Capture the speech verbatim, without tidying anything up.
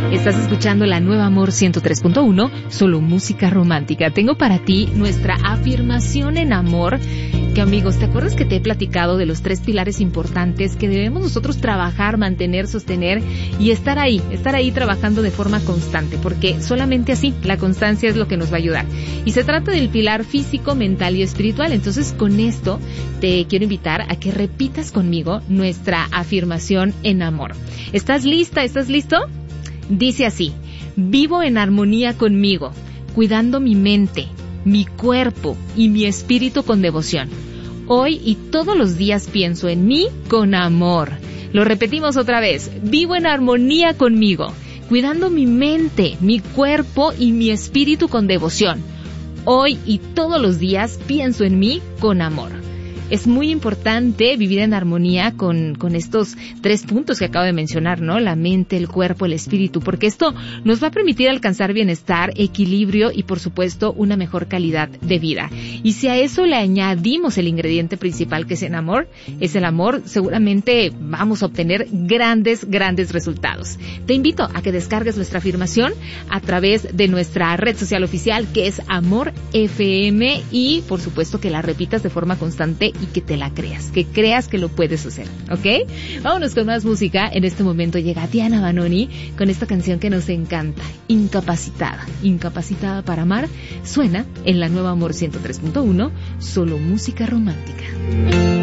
Estás escuchando la Nueva Amor ciento tres punto uno, solo música romántica. Tengo para ti nuestra afirmación en amor. Que amigos, ¿te acuerdas que te he platicado de los tres pilares importantes que debemos nosotros trabajar, mantener, sostener y estar ahí, estar ahí trabajando de forma constante? Porque solamente así, la constancia es lo que nos va a ayudar. Y se trata del pilar físico, mental y espiritual. Entonces, con esto te quiero invitar a que repitas conmigo nuestra afirmación en amor. ¿Estás lista? ¿Estás listo? Dice así: vivo en armonía conmigo, cuidando mi mente, mi cuerpo y mi espíritu con devoción. Hoy y todos los días pienso en mí con amor. Lo repetimos otra vez: vivo en armonía conmigo, cuidando mi mente, mi cuerpo y mi espíritu con devoción. Hoy y todos los días pienso en mí con amor. Es muy importante vivir en armonía con, con estos tres puntos que acabo de mencionar, ¿no? La mente, el cuerpo, el espíritu, porque esto nos va a permitir alcanzar bienestar, equilibrio y, por supuesto, una mejor calidad de vida. Y si a eso le añadimos el ingrediente principal, que es el amor, es el amor, seguramente vamos a obtener grandes, grandes resultados. Te invito a que descargues nuestra afirmación a través de nuestra red social oficial, que es Amor F M, y, por supuesto, que la repitas de forma constante y que te la creas, que creas que lo puedes hacer, ¿ok? Vámonos con más música. En este momento llega Diana Banoni con esta canción que nos encanta, Incapacitada. Incapacitada para amar, suena en la Nueva Amor ciento tres punto uno, solo música romántica.